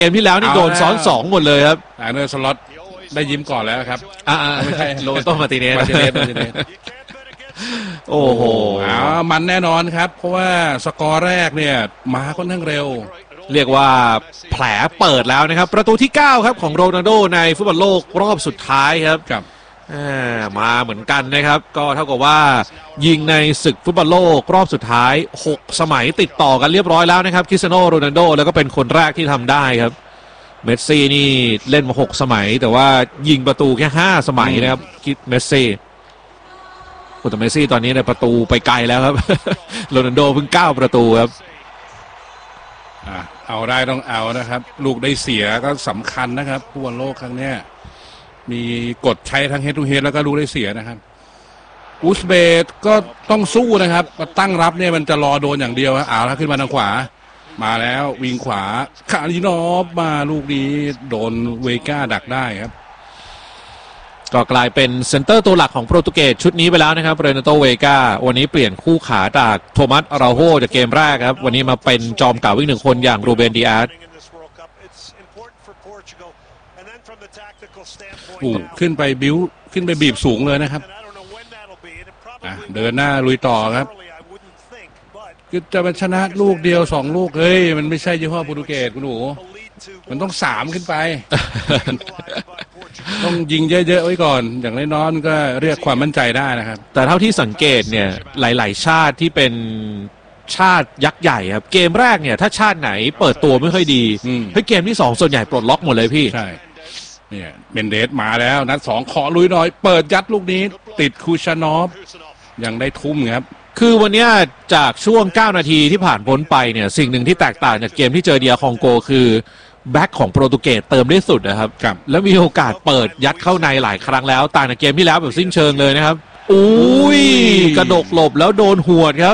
เกมที่แล้วนี่โดนซ้อน2หมดเลยครับอาร์เนอร์สล็อตได้ยิ้มก่อนแล้วครับไม่ใช่โรเบโตมาร์ติเนสโอ้โหมันแน่นอนครับเพราะว่าสกอร์แรกเนี่ยมาค่อนข้างเร็วเรียกว่าแผลเปิดแล้วนะครับประตูที่9ครับของโรนัลโดในฟุตบอลโลกรอบสุดท้ายครับมาเหมือนกันนะครับก็เท่ากับว่ายิงในศึกฟุตบอลโลกรอบสุดท้าย6สมัยติดต่อกันเรียบร้อยแล้วนะครับคริสเตียโนโรนัลโดแล้วก็เป็นคนแรกที่ทำได้ครับเมสซี่นี่เล่นมา6สมัยแต่ว่ายิงประตูแค่5สมัยนะครับเมสซี่แต่เมสซี่ตอนนี้ในประตูไปไกลแล้วครับโรนัลโดเพิ่ง9ประตูครับเอาได้ต้องเอานะครับลูกได้เสียก็สำคัญนะครับฟุตบอลโลกครั้งนี้มีกฎใช้ทั้งเฮดทูเฮดแล้วก็ลูกได้เสียนะครับอุซเบกก็ต้องสู้นะครับมาตั้งรับเนี่ยมันจะรอโดนอย่างเดียวเอาแล้วขึ้นมาทางขวามาแล้ววิ่งขวาคารินอฟมาลูกนี้โดนเวก้าดักได้ครับก็กลายเป็นเซนเตอร์ตัวหลักของโปรตุเกสชุดนี้ไปแล้วนะครับเรนาโตเวก้าวันนี้เปลี่ยนคู่ขาจากโทมัสอาราโฮจากเกมแรกครับวันนี้มาเป็นจอมเก่าวิ่ง1คนอย่างรูเบนดิอาสขึ้นไปบิ้วขึ้นไปบีบสูงเลยนะครับเดินหน้าลุยต่อครับคือจะมาชนะลูกเดียว2ลูกเฮ้ยมันไม่ใช่ยี่ห้อโปรตุเกสคุณหนูมันต้อง3ขึ้นไป ต้องยิงเยอะๆไว้ก่อนอย่างน้อยๆก็เรียกความมั่นใจได้นะครับแต่เท่าที่สังเกตเนี่ยหลายๆชาติที่เป็นชาติยักษ์ใหญ่ครับเกมแรกเนี่ยถ้าชาติไหนเปิดตัวไม่ค่อยดีเฮ้ยเกมที่2ส่วนใหญ่ปลดล็อกหมดเลยพี่ใช่เนี่ยเบนเดสมาแล้วนัด2ขอลุยหน่อยเปิดยัดลูกนี้ติดคูชานอฟยังได้ทุ่มครับคือวันนี้จากช่วง9นาทีที่ผ่านพ้นไปเนี่ยสิ่งหนึ่งที่แตกต่างจากเกมที่เจอเดียคองโกคือแบ็คของโปรตุเกสเติมได้สุดนะครับแล้วมีโอกาสเปิดยัดเข้าในหลายครั้งแล้วต่างจากเกมที่แล้วแบบสิ้นเชิงเลยนะครับอุ้ยกระดกหลบแล้วโดนหวดครับ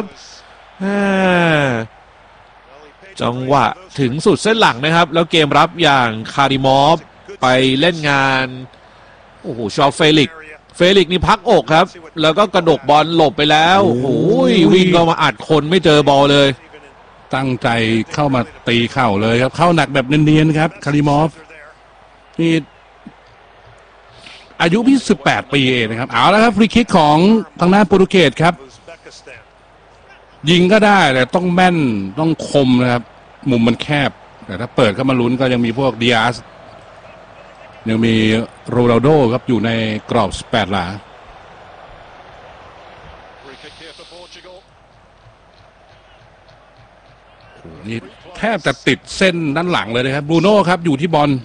จังหวะถึงสุดเส้นหลังนะครับแล้วเกมรับอย่างคาริมอฟไปเล่นงานโอ้โหชอเฟลิกนี่พักอกครับแล้วก็กระดกบอลหลบไปแล้วโอ้โหวิ่งเข้ามาอัดคนไม่เจอบอลเลยตั้งใจเข้ามาตีเข่าเลยครับเข้าหนักแบบเนียนๆครับคาริมอฟนี่อายุพี่18ปีเองนะครับเอาแล้วครับฟรีคิกของทางด้านโปรตุเกสครับยิงก็ได้แต่ต้องแม่นต้องคมนะครับมุมมันแคบแต่ถ้าเปิดเข้ามาลุ้นก็ยังมีพวกดิอาสยังมีโรนัลโดครับอยู่ในกรอบ18หลานี่แทบจะติดเส้นด้านหลังเลยนะครับบรูโน่ครับอยู่ที่บอล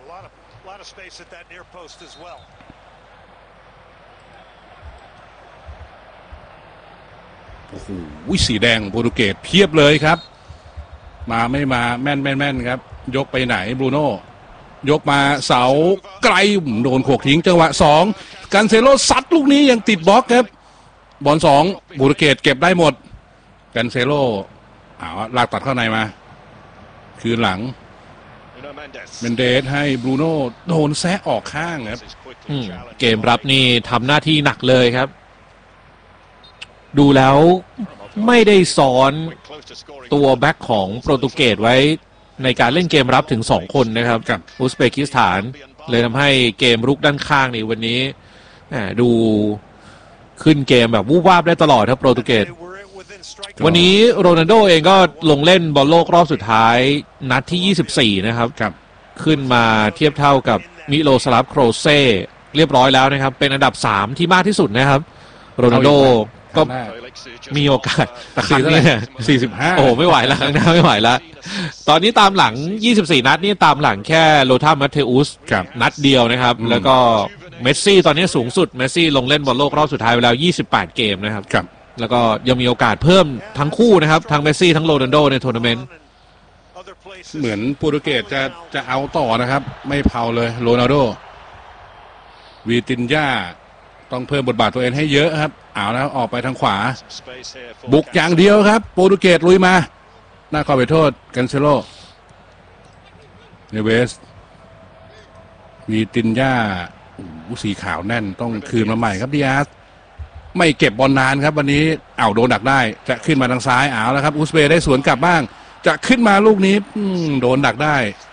โอ้โหสีแดงโปรตุเกสเพียบเลยครับมาไม่มาแม่นครับยกไปไหนบรูโน่ยกมาเสาไกลโดนโขกทิ้งจังหวะ2กันเซโลซัดลูกนี้ยังติดบล็อกครับบอล2โปรตุเกสเก็บได้หมดกันเซโลลากตัดเข้าในมาคืนหลังเมนเดสให้บรูโน่โดนแซะออกข้างครับเกมรับนี่ทำหน้าที่หนักเลยครับดูแล้วไม่ได้ซ้อนตัวแบ็คของโปรตุเกสไว้ในการเล่นเกมรับถึง2คนนะครับอุซเบกิสถานเลยทำให้เกมรุกด้านข้างนี่วันนี้ดูขึ้นเกมแบบวูบวาบได้ตลอดครับโปรตุเกสวันนี้โรนัลโดเองก็ลงเล่นบอลโลกรอบสุดท้ายนัดที่24นะครับขึ้นมาเทียบเท่ากับมิโลสลาฟโครเซ่เรียบร้อยแล้วนะครับเป็นอันดับ3ที่มากที่สุดนะครับโรนัลโดก็มีโอกาสแต่ครั้งนี้45 โอ้ไม่ไหวแล้วครั้งหน้าไม่ไหวแล้วตอนนี้ตามหลัง24นัดนี่ตามหลังแค่โลธามัตเทอุสนัดเดียวนะครับแล้วก็เมสซี่ตอนนี้สูงสุดเมสซี่ลงเล่นบอลโลกรอบสุดท้ายไปแล้ว28เกมนะครับแล้วก็ยังมีโอกาสเพิ่มทั้งคู่นะครับทั้งเมสซี่ทั้งโรนัลโดในทัวร์นาเมนต์เหมือนโปรตุเกสจะเอาต่อนะครับไม่เผาเลยโรนัลโดวีตินญาต้องเพิ่มบทบาทตัวเองให้เยอะครับเอาแล้วออกไปทางขวาบุกอย่างเดียวครับโปรตุเกสลุยมาหน้าขอไปโทษกันเซโลเนเวสวีตินญาสีขาวแน่นต้องคืนมาใหม่ครับดิอาสไม่เก็บบอลนานครับวันนี้โดนดักได้จะขึ้นมาทางซ้ายแล้วครับอุซเบย์ได้สวนกลับบ้างจะขึ้นมาลูกนี้โดนดักได้